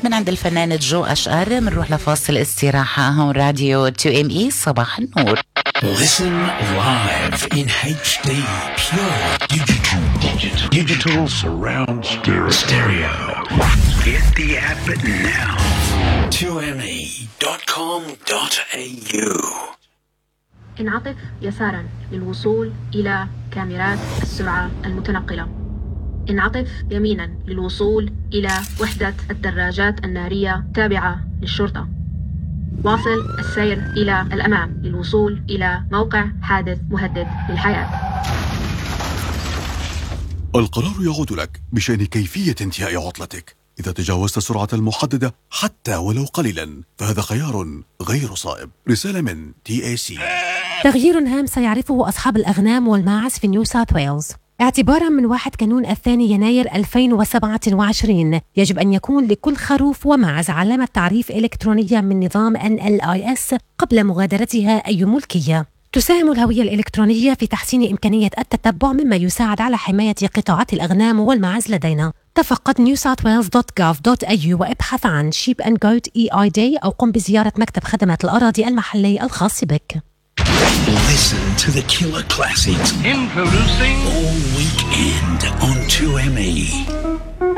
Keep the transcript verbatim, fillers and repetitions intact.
من عند الفنان جو أشقر. بنروح لفاصل استراحة. هون راديو تو إم إي صباح النور. Listen live in H D, pure digital, digital, digital surround stereo. stereo. Get the app now. two m e dot com dot a u. انعطف يسارا للوصول إلى كاميرات السرعة المتنقلة. انعطف يمينا للوصول إلى وحدة الدراجات النارية التابعة للشرطة. واصل السير إلى الأمام للوصول إلى موقع حادث مهدد للحياة. القرار يعود لك بشأن كيفية انتهاء عطلتك. إذا تجاوزت السرعة المحددة حتى ولو قليلا فهذا خيار غير صائب. رسالة من تي إيه سي. تغيير هام سيعرفه أصحاب الأغنام والماعز في نيو ساوث ويلز. اعتباراً من واحد كانون الثاني يناير ألفين وسبعة وعشرين يجب أن يكون لكل خروف وماعز علامة تعريف إلكترونية من نظام إن إل آي إس قبل مغادرتها أي ملكية. تساهم الهوية الإلكترونية في تحسين إمكانية التتبع مما يساعد على حماية قطاعات الأغنام والماعز لدينا. تفقد نيو ساوث ويلز دوت جوف دوت إيه يو وابحث عن Sheep and Goat إي آي Day أو قم بزيارة مكتب خدمات الأراضي المحلي الخاص بك. Listen to the killer classics. Introducing all weekend on two M E.